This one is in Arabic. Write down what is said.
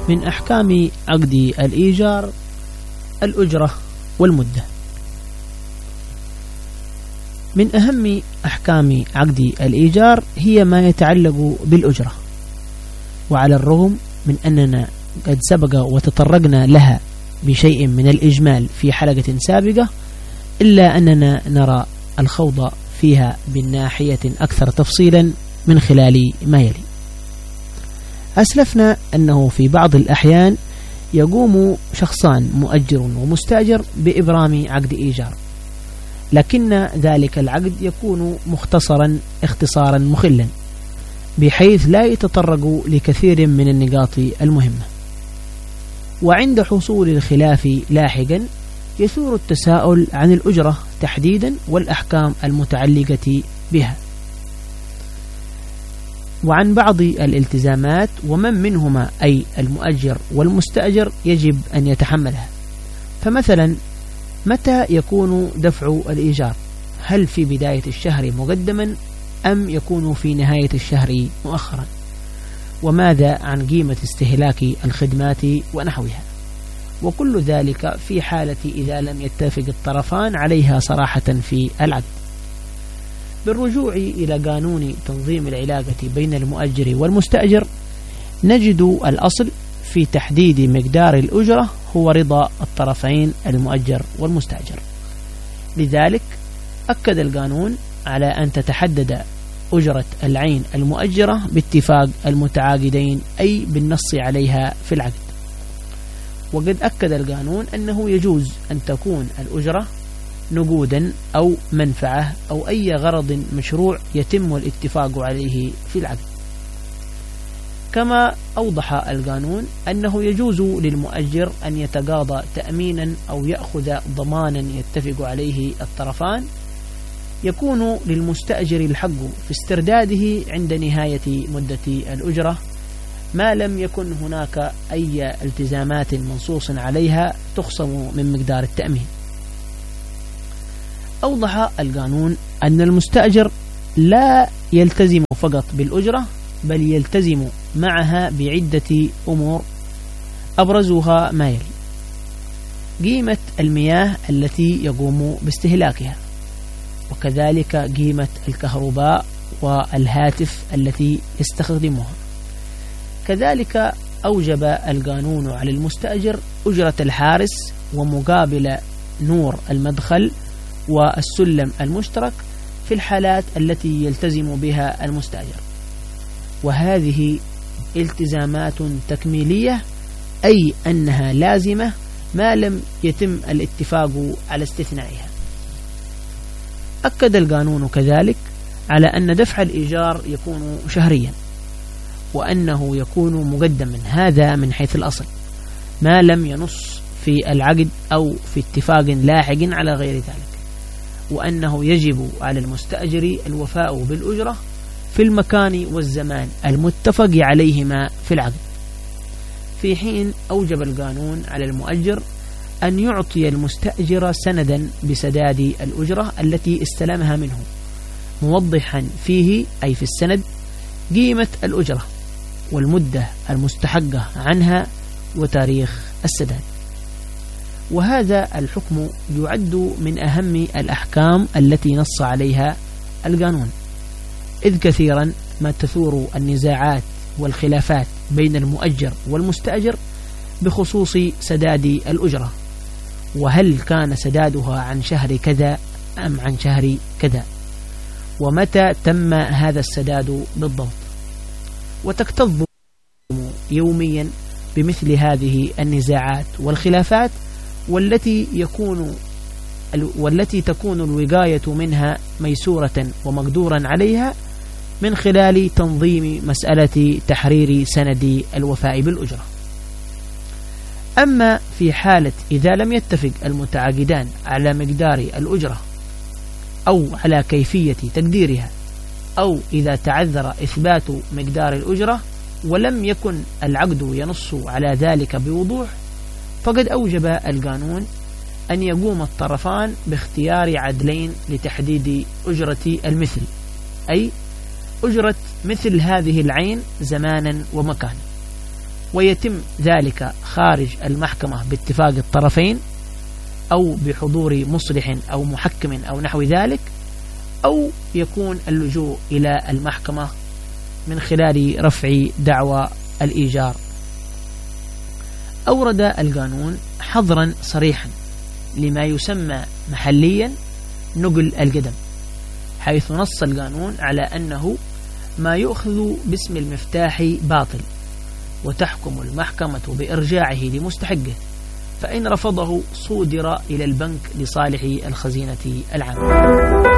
من أحكام عقد الإيجار الأجرة والمدة. من أهم أحكام عقد الإيجار هي ما يتعلق بالأجرة، وعلى الرغم من أننا قد سبق وتطرقنا لها بشيء من الإجمال في حلقة سابقة، إلا أننا نرى الخوض فيها بالناحية أكثر تفصيلا من خلال ما يلي. أسلفنا أنه في بعض الأحيان يقوم شخصان مؤجر ومستأجر بإبرام عقد إيجار، لكن ذلك العقد يكون مختصرا اختصارا مخلا بحيث لا يتطرق لكثير من النقاط المهمة، وعند حصول الخلاف لاحقا يثور التساؤل عن الأجرة تحديدا والأحكام المتعلقة بها، وعن بعض الالتزامات ومن منهما أي المؤجر والمستأجر يجب أن يتحملها. فمثلا متى يكون دفع الإيجار؟ هل في بداية الشهر مقدما أم يكون في نهاية الشهر مؤخرا؟ وماذا عن قيمة استهلاك الخدمات ونحوها؟ وكل ذلك في حالة إذا لم يتفق الطرفان عليها صراحة في العقد. بالرجوع إلى قانون تنظيم العلاقة بين المؤجر والمستأجر نجد الأصل في تحديد مقدار الأجرة هو رضا الطرفين المؤجر والمستأجر. لذلك أكد القانون على أن تتحدد أجرة العين المؤجرة باتفاق المتعاقدين أي بالنص عليها في العقد. وقد أكد القانون أنه يجوز أن تكون الأجرة نقودا أو منفعة أو أي غرض مشروع يتم الاتفاق عليه في العقد. كما أوضح القانون أنه يجوز للمؤجر أن يتقاضى تأمينا أو يأخذ ضمانا يتفق عليه الطرفان يكون للمستأجر الحق في استرداده عند نهاية مدة الأجرة، ما لم يكن هناك أي التزامات منصوص عليها تخصم من مقدار التأمين. أوضح القانون أن المستأجر لا يلتزم فقط بالأجرة، بل يلتزم معها بعدة أمور أبرزها ما يلي: قيمة المياه التي يقوم باستهلاكها، وكذلك قيمة الكهرباء والهاتف التي يستخدمها. كذلك أوجب القانون على المستأجر أجرة الحارس ومقابل نور المدخل والسلم المشترك في الحالات التي يلتزم بها المستأجر، وهذه التزامات تكميلية أي أنها لازمة ما لم يتم الاتفاق على استثنائها. أكد القانون كذلك على أن دفع الإيجار يكون شهريا، وأنه يكون مقدما، هذا من حيث الأصل ما لم ينص في العقد أو في اتفاق لاحق على غير ذلك، وأنه يجب على المستأجر الوفاء بالأجرة في المكان والزمان المتفق عليهما في العقد، في حين أوجب القانون على المؤجر أن يعطي المستأجر سندا بسداد الأجرة التي استلمها منه، موضحا فيه أي في السند قيمة الأجرة والمدة المستحقة عنها وتاريخ السداد. وهذا الحكم يعد من أهم الأحكام التي نص عليها القانون، إذ كثيرا ما تثور النزاعات والخلافات بين المؤجر والمستأجر بخصوص سداد الأجرة، وهل كان سدادها عن شهر كذا أم عن شهر كذا، ومتى تم هذا السداد بالضبط. وتكتظ يوميا بمثل هذه النزاعات والخلافات، والتي تكون الوقاية منها ميسورة ومقدورا عليها من خلال تنظيم مسألة تحرير سند الوفاء بالأجرة. أما في حالة إذا لم يتفق المتعاقدان على مقدار الأجرة أو على كيفية تقديرها، أو إذا تعذر إثبات مقدار الأجرة ولم يكن العقد ينص على ذلك بوضوح، فقد أوجب القانون أن يقوم الطرفان باختيار عدلين لتحديد أجرة المثل، أي أجرة مثل هذه العين زمانا ومكانا، ويتم ذلك خارج المحكمة باتفاق الطرفين أو بحضور مصلح أو محكم أو نحو ذلك، أو يكون اللجوء إلى المحكمة من خلال رفع دعوى الإيجار. أورد القانون حظرا صريحا لما يسمى محليا نقل القدم، حيث نص القانون على أنه ما يؤخذ باسم المفتاح باطل، وتحكم المحكمة بإرجاعه لمستحقه، فإن رفضه صودر إلى البنك لصالح الخزينة العامة.